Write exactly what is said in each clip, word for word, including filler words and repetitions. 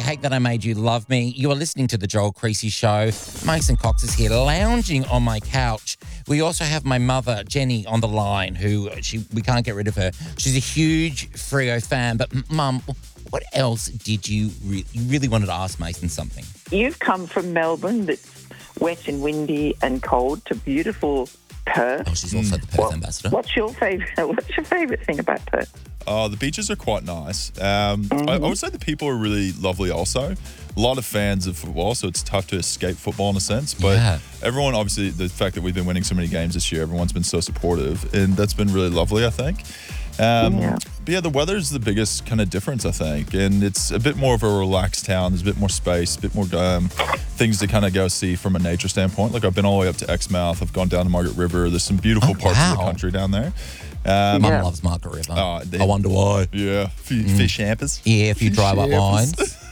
Hate That I Made You Love Me. You are listening to The Joel Creasy Show. Mason Cox is here lounging on my couch. We also have my mother, Jenny, on the line, who she we can't get rid of her. She's a huge Freo fan. But, Mum, what else did you, re- you really wanted to ask Mason something? You've come from Melbourne that's wet and windy and cold to beautiful Perth. Oh, she's also the Perth Well, ambassador. What's your favourite What's your favourite thing about Perth? Oh, the beaches are quite nice. Um, mm-hmm. I, I would say the people are really lovely also. A lot of fans of football, so it's tough to escape football in a sense. But yeah. everyone, obviously, the fact that we've been winning so many games this year, everyone's been so supportive, and that's been really lovely, I think. Um, yeah. But yeah, the weather's the biggest kind of difference, I think. And it's a bit more of a relaxed town. There's a bit more space, a bit more um, things to kind of go see from a nature standpoint. Like I've been all the way up to Exmouth. I've gone down to Margaret River. There's some beautiful oh, parts wow. of the country down there. Um, Mum yeah. loves Margaret River. Uh, they, I wonder why. Yeah, a few mm. fish hampers. Yeah, a few dry up wines.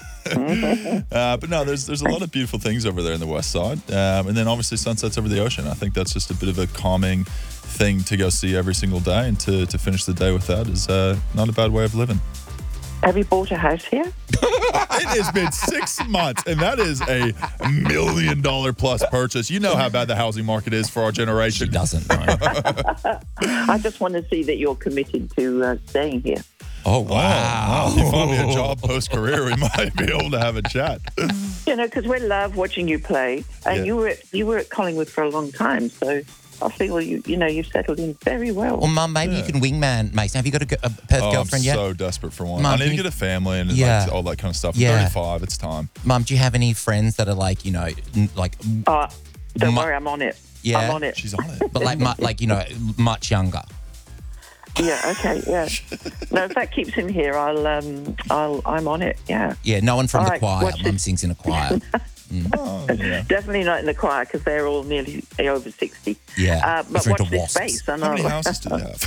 uh, but no, there's there's a lot of beautiful things over there in the west side. Um, and then obviously sunsets over the ocean. I think that's just a bit of a calming thing to go see every single day, and to, to finish the day with that is uh, not a bad way of living. Have you bought a house here? It has been six months, and that is a million dollar plus purchase. You know how bad the housing market is for our generation. She doesn't know. I just want to see that you're committed to uh, staying here. Oh, wow. Oh, if you find me a job post-career, we might be able to have a chat. You know, because we love watching you play, and Yeah. you were at, you were at Collingwood for a long time, so I feel you you know you've settled in very well. Well, Mum, maybe Yeah. you can wingman Mason. Have you got a, a Perth Oh, girlfriend I'm yet? so desperate for one. Mum, I need can to you- get a family and Yeah. like all that kind of stuff. I'm Yeah. thirty-five, it's time. Mum, do you have any friends that are like, you know, n- like, Uh, don't mu- worry, I'm on it. Yeah. I'm on it. She's on it. but like, mu- like you know, much younger? Yeah, okay, yeah. No, if that keeps him here, I'll um, I'll I'm on it. Yeah. Yeah, no one from All the right, choir. watch Mum this. sings in a choir. Oh, yeah. Definitely not in the choir because they're all nearly over sixty. Yeah, Uh, but if you're watch into this wasps. space. And How many I'll- houses do they have?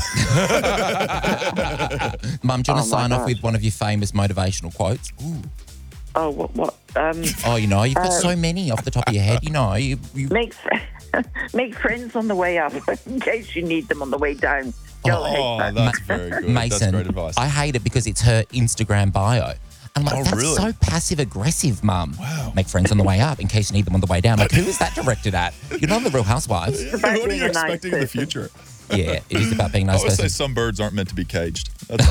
Mum, do you want to Oh, my sign off gosh. with one of your famous motivational quotes? Oh, what? What? Um, Oh, you know, you've got Uh, so many off the top of your head. You know, you, you make fr- make friends on the way up in case you need them on the way down. Joel hates Oh, that. that's very good. Mason. That's great advice. I hate it because it's her Instagram bio. I'm like, Oh, that's really? so passive aggressive, Mum. Wow. Make friends on the way up in case you need them on the way down. Like, who is that directed at? You're not the Real Housewives. about what are being you a nice expecting in the person. future? Yeah, it is about being a I nice always say person. some birds aren't meant to be caged. That's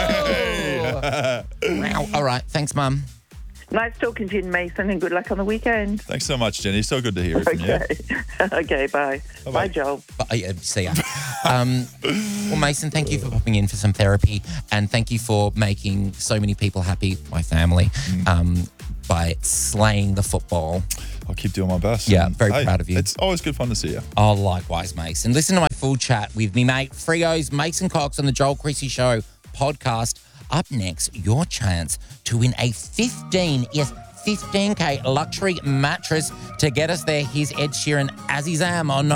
Wow. All right. Thanks, Mum. Nice talking to you, Mason, and good luck on the weekend. Thanks so much, Jenny. So good to hear from you. Okay. Okay, bye. Bye-bye. Bye, Joel. But, uh, yeah, see ya. Um, well, Mason, thank you for popping in for some therapy, and thank you for making so many people happy, my family, um, by slaying the football. I'll keep doing my best. Yeah, And, very hey, proud of you. It's always good fun to see you. Oh, likewise, Mason. Listen to my full chat with me mate Freo's Mason Cox on the Joel Creasy Show podcast. Up next, your chance to win a fifteen, yes, fifteen K luxury mattress to get us there. Here's Ed Sheeran, Azizam on